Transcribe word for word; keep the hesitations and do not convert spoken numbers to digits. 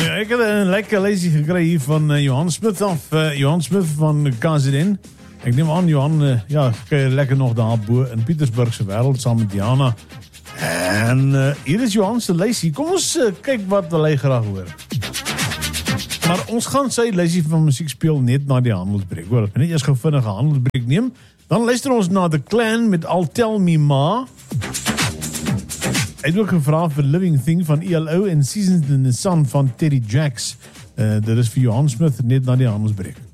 Ja, ek het 'n lekker lysie gekry hier van uh, Johan Smith af. Uh, Johan Smith van K Z N. Ek neem aan Johan, uh, ja, kyk lekker nog daar bo in Pietersburg se wêreld saam met Diana. En uh, hier is Johan se lysie. Kom ons uh, kyk wat wil hy graag hoor. Maar ons gaan sy lysie van musiek speel net na die handelsbreek. Hoor, as jy net eers gou vinnige handelsbreek neem, dan luister ons na The Clan met I'll Tell Me Ma. Hy het ook gevra vir Living Thing van E L O en Seasons in the Sun van Teddy Jacks. Uh, dit is vir Johan Smith net na die handelsbreek.